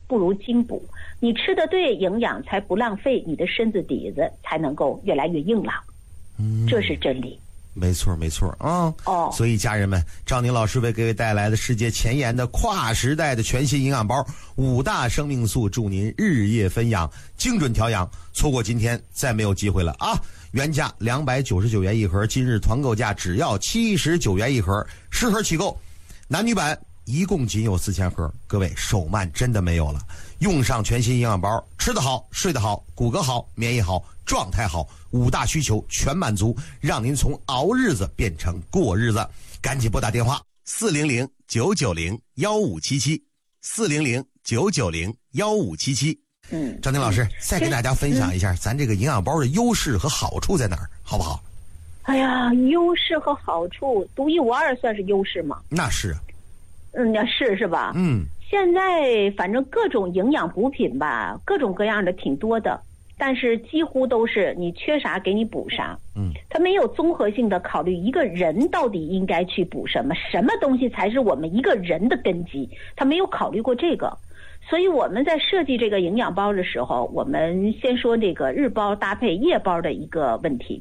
不如精补。你吃的对，营养才不浪费，你的身子底子才能够越来越硬朗。这是真理。 没错没错啊！所以家人们，赵宁老师为各位带来的世界前沿的跨时代的全新营养包，5大生命素，助您日夜分养，精准调养。错过今天再没有机会了啊！原价299元一盒，今日团购价只要79元一盒，10盒起购。男女版一共仅有4000盒，各位手慢真的没有了。用上全新营养包，吃得好，睡得好，骨骼好，免疫好，状态好，5大需求全满足，让您从熬日子变成过日子。赶紧拨打电话400-990-1577，400-990-1577。张宁老师再给大家分享一下咱这个营养包的优势和好处在哪儿，好不好？ 哎呀，优势和好处独一无二，算是优势吗？ 那是。 那是吧？现在反正各种营养补品吧，各种各样的挺多的，但是几乎都是你缺啥给你补啥。它没有综合性的考虑一个人到底应该去补什么，什么东西才是我们一个人的根基，他没有考虑过这个。所以我们在设计这个营养包的时候，我们先说这个日包搭配夜包的一个问题。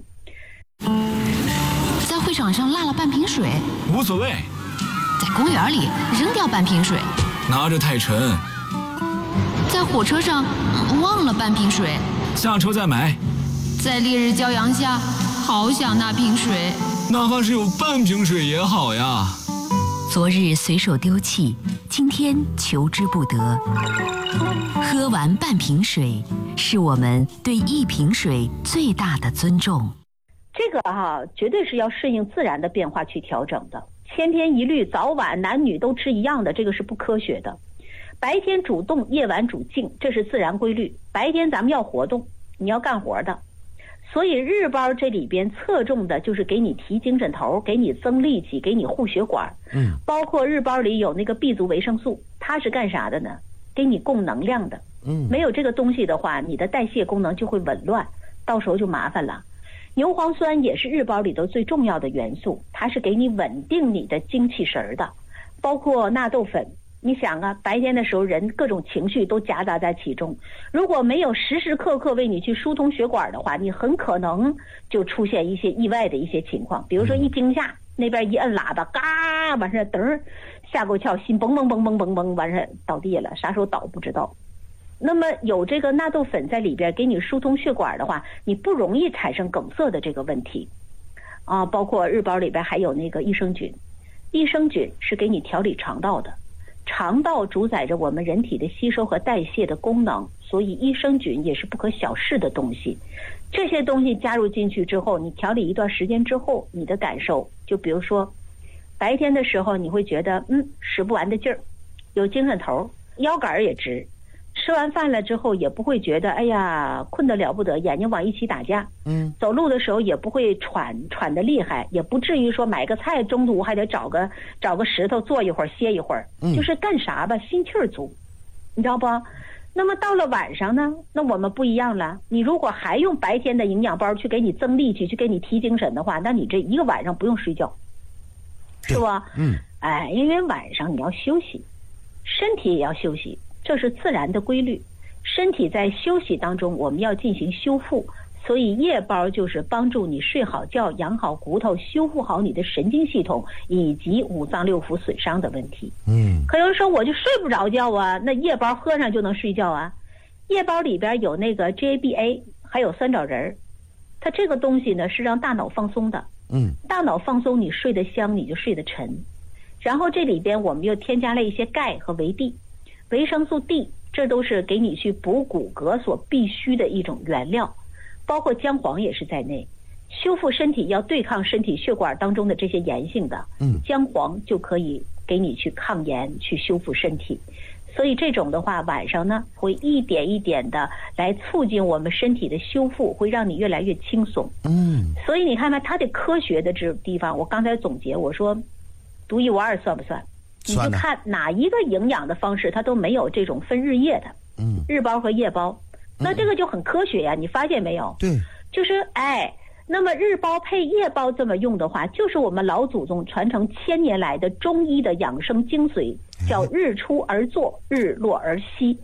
在会场上落了半瓶水， 无所谓。 在公园里扔掉半瓶水， 拿着太沉。 在火车上忘了半瓶水， 下车再买。 在烈日骄阳下，好想那瓶水， 哪怕是有半瓶水也好呀。 昨日随手丢弃，今天求之不得。喝完半瓶水，是我们对一瓶水最大的尊重。 这个绝对是要顺应自然的变化去调整的。千篇一律，早晚男女都吃一样的，这个是不科学的。白天主动，夜晚主静，这是自然规律。白天咱们要活动，你要干活的，所以日包这里边侧重的就是给你提精神头，给你增力气，给你护血管。包括日包里有那个 B 族维生素，它是干啥的呢？给你供能量的。没有这个东西的话，你的代谢功能就会紊乱，到时候就麻烦了。牛磺酸也是日包里头最重要的元素，它是给你稳定你的精气神的。包括纳豆粉，你想啊，白天的时候人各种情绪都夹杂在其中，如果没有时时刻刻为你去疏通血管的话，你很可能就出现一些意外的一些情况，比如说一惊吓，那边一摁喇叭，嘎完事噔吓够呛，心嘣嘣嘣嘣嘣嘣，完事倒地了，啥时候倒不知道。那么有这个纳豆粉在里边给你疏通血管的话，你不容易产生梗塞的这个问题包括日包里边还有那个益生菌，益生菌是给你调理肠道的，肠道主宰着我们人体的吸收和代谢的功能，所以益生菌也是不可小视的东西。这些东西加入进去之后，你调理一段时间之后，你的感受就比如说白天的时候你会觉得使不完的劲儿，有精神头，腰杆也直，吃完饭了之后也不会觉得哎呀困得了不得，眼睛往一起打架。走路的时候也不会喘得厉害，也不至于说买个菜中途还得找个石头坐一会儿歇一会儿。就是干啥吧心气儿足，你知道不？那么到了晚上呢，那我们不一样了，你如果还用白天的营养包去给你增力气，去给你提精神的话，那你这一个晚上不用睡觉，是吧？因为晚上你要休息，身体也要休息，这是自然的规律。身体在休息当中我们要进行修复，所以夜包就是帮助你睡好觉，养好骨头，修复好你的神经系统以及五脏六腑损伤的问题。可有人说我就睡不着觉啊，那夜包喝上就能睡觉啊？夜包里边有那个 GABA 还有酸枣仁，它这个东西呢是让大脑放松的。大脑放松，你睡得香，你就睡得沉。然后这里边我们又添加了一些钙和维 D、维生素 D， 这都是给你去补骨骼所必须的一种原料，包括姜黄也是在内。修复身体要对抗身体血管当中的这些炎性的，姜黄就可以给你去抗炎，去修复身体。所以这种的话，晚上呢会一点一点的来促进我们身体的修复，会让你越来越轻松。所以你看看它的科学的这地方，我刚才总结我说独一无二算不算？你就看哪一个营养的方式它都没有这种分日夜的，日包和夜包，那这个就很科学呀，你发现没有？ 对， 就是那么日包配夜包这么用的话，就是我们老祖宗传承1000年来的中医的养生精髓，叫日出而作，日落而息。